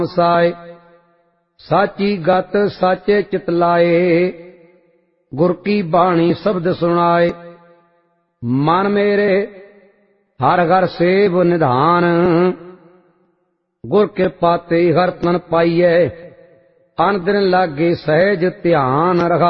ਸਾਏ। ਸਾਚੀ ਗਤ ਸਾਚੇ ਚਿਤ ਲਾਏ, ਗੁਰ ਕੀ ਬਾਣੀ ਸ਼ਬਦ ਸੁਣਾਏ। ਮਨ ਮੇਰੇ ਹਰ ਘਰ ਸੇਵ ਨਿਧਾਨ, ਗੁਰ ਕਿਰਪਾ ਤੇ ਹਰ ਤਨ ਪਾਈਐ। ਅਨ ਦਿਨ ਲਾਗੇ ਸਹਿਜ ਧਿਆਨ ਰਖਾ।